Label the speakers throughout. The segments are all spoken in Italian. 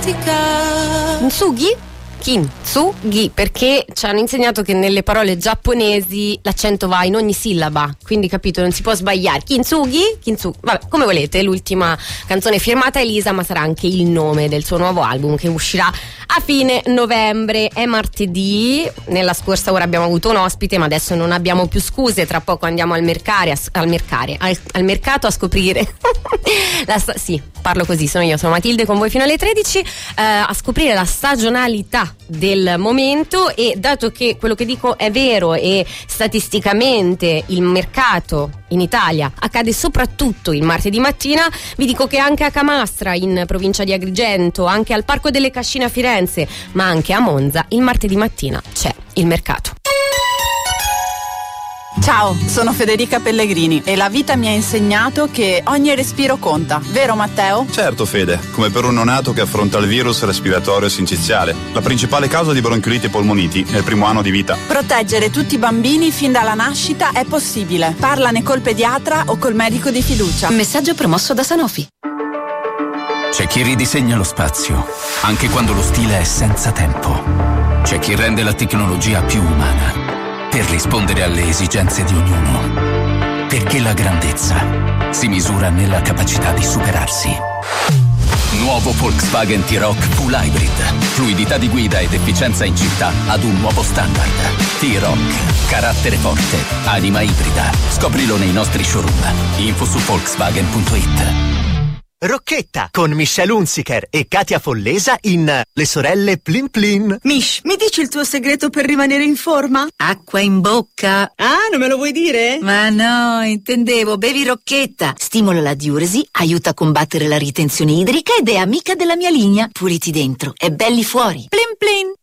Speaker 1: Kintsugi? Kintsugi, perché ci hanno insegnato che nelle parole giapponesi l'accento va in ogni sillaba, quindi capito, non si può sbagliare. Kintsugi? Kintsugi, vabbè, come volete. L'ultima canzone firmata Elisa, ma sarà anche il nome del suo nuovo album che uscirà a fine novembre. È martedì, nella scorsa ora abbiamo avuto un ospite, ma adesso non abbiamo più scuse, tra poco andiamo al mercato a scoprire sì, parlo così, sono Matilde con voi fino alle 13, a scoprire la stagionalità del momento. E dato che quello che dico è vero e statisticamente il mercato in Italia accade soprattutto il martedì mattina, vi dico che anche a Camastra in provincia di Agrigento, anche al Parco delle Cascine a Firenze, ma anche a Monza il martedì mattina c'è il mercato.
Speaker 2: Ciao, sono Federica Pellegrini e la vita mi ha insegnato che ogni respiro conta, vero Matteo?
Speaker 3: Certo Fede, come per un neonato che affronta il virus respiratorio sinciziale, la principale causa di bronchioliti e polmoniti nel primo anno di vita.
Speaker 2: Proteggere tutti i bambini fin dalla nascita è possibile. Parlane col pediatra o col medico di fiducia.
Speaker 4: Messaggio promosso da Sanofi.
Speaker 5: C'è chi ridisegna lo spazio, anche quando lo stile è senza tempo. C'è chi rende la tecnologia più umana, per rispondere alle esigenze di ognuno. Perché la grandezza si misura nella capacità di superarsi. Nuovo Volkswagen T-Roc Full Hybrid. Fluidità di guida ed efficienza in città ad un nuovo standard. T-Roc. Carattere forte. Anima ibrida. Scoprilo nei nostri showroom. Info su Volkswagen.it.
Speaker 6: Rocchetta con Michelle Hunziker e Katia Follesa in Le sorelle Plin Plin.
Speaker 7: Mish, mi dici il tuo segreto per rimanere in forma?
Speaker 4: Acqua in bocca.
Speaker 7: Ah, non me lo vuoi dire?
Speaker 4: Ma no, intendevo, bevi Rocchetta. Stimola la diuresi, aiuta a combattere la ritenzione idrica ed è amica della mia linea. Puliti dentro e belli fuori. Plin Plin.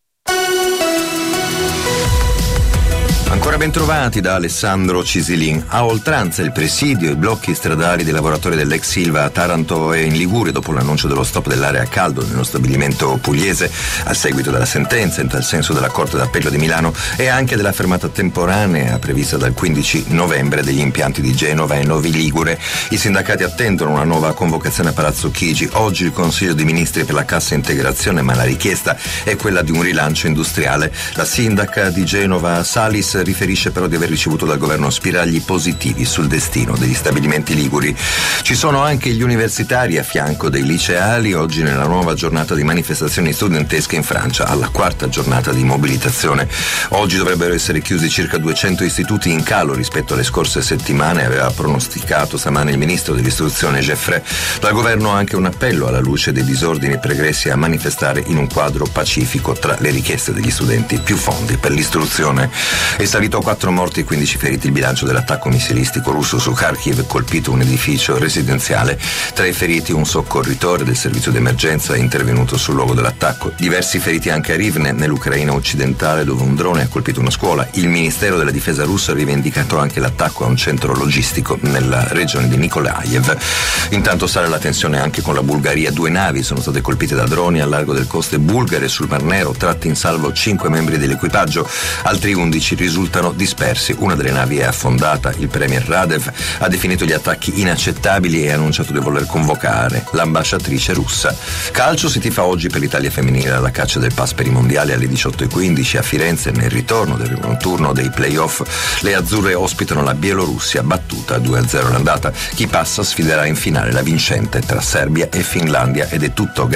Speaker 8: Ancora ben trovati da Alessandro Cisilin. A oltranza il presidio e i blocchi stradali dei lavoratori dell'ex Ilva a Taranto e in Liguria dopo l'annuncio dello stop dell'area a caldo nello stabilimento pugliese a seguito della sentenza in tal senso della Corte d'Appello di Milano e anche della fermata temporanea prevista dal 15 novembre degli impianti di Genova e Novi Ligure. I sindacati attendono una nuova convocazione a Palazzo Chigi. Oggi il Consiglio dei Ministri per la cassa integrazione, ma la richiesta è quella di un rilancio industriale. La sindaca di Genova Salis riferisce però di aver ricevuto dal governo spiragli positivi sul destino degli stabilimenti liguri. Ci sono anche gli universitari a fianco dei liceali oggi nella nuova giornata di manifestazioni studentesche in Francia, alla quarta giornata di mobilitazione. Oggi dovrebbero essere chiusi circa 200 istituti, in calo rispetto alle scorse settimane, aveva pronosticato stamane il ministro dell'istruzione Geoffrey. Dal governo anche un appello alla luce dei disordini pregressi a manifestare in un quadro pacifico. Tra le richieste degli studenti più fondi per l'istruzione. È salito a 4 morti e 15 feriti il bilancio dell'attacco missilistico russo su Kharkiv, colpito un edificio residenziale. Tra i feriti un soccorritore del servizio d'emergenza è intervenuto sul luogo dell'attacco. Diversi feriti anche a Rivne, nell'Ucraina occidentale, dove un drone ha colpito una scuola. Il Ministero della Difesa russo ha rivendicato anche l'attacco a un centro logistico nella regione di Mykolaiv. Intanto sale la tensione anche con la Bulgaria. 2 navi sono state colpite da droni al largo delle coste bulgare sul Mar Nero, tratti in salvo 5 membri dell'equipaggio, altri 11 risultano dispersi. Una delle navi è affondata. Il premier Radev ha definito gli attacchi inaccettabili e ha annunciato di voler convocare l'ambasciatrice russa. Calcio, si tifa oggi per l'Italia femminile alla caccia del pass per i mondiali alle 18:15 a Firenze nel ritorno del primo turno dei play-off. Le azzurre ospitano la Bielorussia, battuta 2-0 l'andata. Chi passa sfiderà in finale la vincente tra Serbia e Finlandia ed è tutto.